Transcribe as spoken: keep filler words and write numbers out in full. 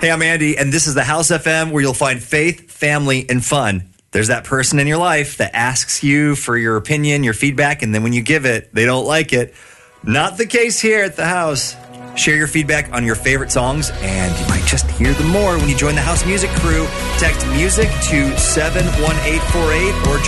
Hey, I'm Andy, and this is the House F M, where you'll find faith, family, and fun. There's that person in your life that asks you for your opinion, your feedback, and then when you give it, they don't like it. Not the case here at the house. Share your feedback on your favorite songs, and you might just hear them more when you join the House Music Crew. Text music to seven one eight four eight or